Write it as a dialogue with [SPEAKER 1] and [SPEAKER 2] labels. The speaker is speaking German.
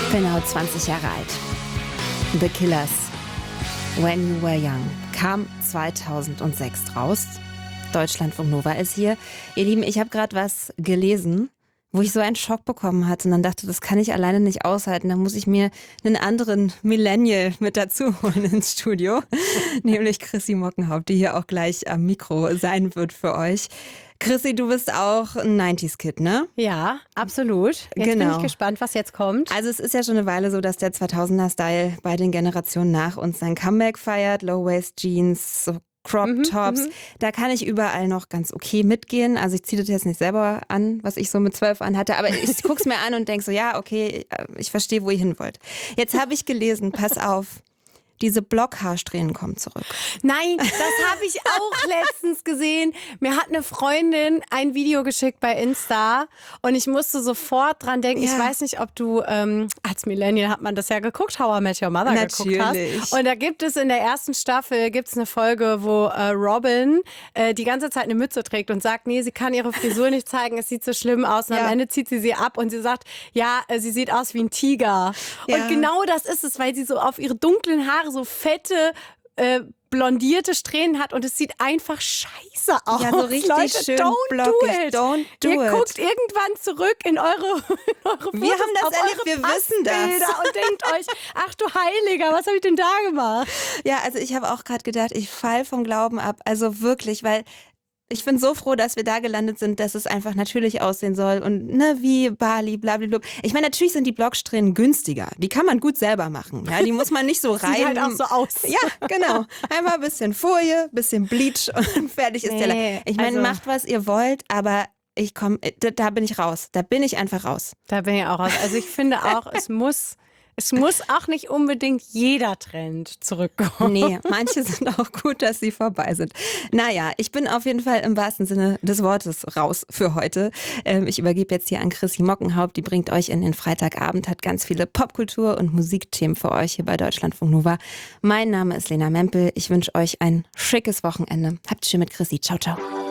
[SPEAKER 1] Genau 20 Jahre alt. The Killers, When You Were Young, kam 2006 raus. Deutschlandfunk Nova ist hier. Ihr Lieben, ich habe gerade was gelesen, wo ich so einen Schock bekommen hatte und dann dachte, das kann ich alleine nicht aushalten. Da muss ich mir einen anderen Millennial mit dazu holen ins Studio, nämlich Chrissy Mockenhaupt, die hier auch gleich am Mikro sein wird für euch. Chrissy, du bist auch ein 90s-Kid, ne?
[SPEAKER 2] Ja, absolut. Jetzt bin ich gespannt, was jetzt kommt.
[SPEAKER 1] Also es ist ja schon eine Weile so, dass der 2000er-Style bei den Generationen nach uns sein Comeback feiert. Low-Waist-Jeans, so Crop-Tops. Da kann ich überall noch ganz okay mitgehen. Also ich ziehe das jetzt nicht selber an, was ich so mit 12 anhatte. Aber ich gucke es mir an und denke so, ja, okay, ich verstehe, wo ihr hin wollt. Jetzt habe ich gelesen, pass auf. Diese Blockhaarsträhnen kommen zurück.
[SPEAKER 2] Nein, das habe ich auch letztens gesehen. Mir hat eine Freundin ein Video geschickt bei Insta und ich musste sofort dran denken. Ja. Ich weiß nicht, ob du, als Millennial hat man das ja geguckt, How I Met Your Mother geguckt hast. Und da gibt es in der ersten Staffel eine Folge, wo Robin die ganze Zeit eine Mütze trägt und sagt, nee, sie kann ihre Frisur nicht zeigen, es sieht so schlimm aus. Und am Ende zieht sie ab und sie sagt, ja, sie sieht aus wie ein Tiger. Ja. Und genau das ist es, weil sie so auf ihre dunklen Haare so fette, blondierte Strähnen hat und es sieht einfach scheiße aus.
[SPEAKER 1] Ja, so richtig
[SPEAKER 2] Leute,
[SPEAKER 1] schön
[SPEAKER 2] blockig.
[SPEAKER 1] Don't do
[SPEAKER 2] Ihr
[SPEAKER 1] it.
[SPEAKER 2] guckt irgendwann zurück in eure Fotos,
[SPEAKER 1] wir haben das erlebt, wir wissen das.
[SPEAKER 2] Und denkt euch, ach du Heiliger, was habe ich denn da gemacht?
[SPEAKER 1] Ja, also ich habe auch gerade gedacht, ich fall vom Glauben ab. Also wirklich, weil ich bin so froh, dass wir da gelandet sind, dass es einfach natürlich aussehen soll und ne, wie Bali, blablabla. Ich meine, natürlich sind die Blocksträhnen günstiger. Die kann man gut selber machen. Ja, die muss man nicht so rein.
[SPEAKER 2] Sieht halt auch so aus.
[SPEAKER 1] Ja, genau. Einmal ein bisschen Folie, bisschen Bleach und fertig ist der Lack. Ich meine, macht, was ihr wollt, aber da bin ich raus. Da bin ich einfach raus.
[SPEAKER 2] Da bin ich auch raus. Also ich finde auch, es muss auch nicht unbedingt jeder Trend zurückkommen.
[SPEAKER 1] Nee, manche sind auch gut, dass sie vorbei sind. Naja, ich bin auf jeden Fall im wahrsten Sinne des Wortes raus für heute. Ich übergebe jetzt hier an Chrissy Mockenhaupt. Die bringt euch in den Freitagabend, hat ganz viele Popkultur- und Musikthemen für euch hier bei Deutschlandfunk Nova. Mein Name ist Lena Mempel. Ich wünsche euch ein schickes Wochenende. Habt schön mit Chrissy. Ciao, ciao.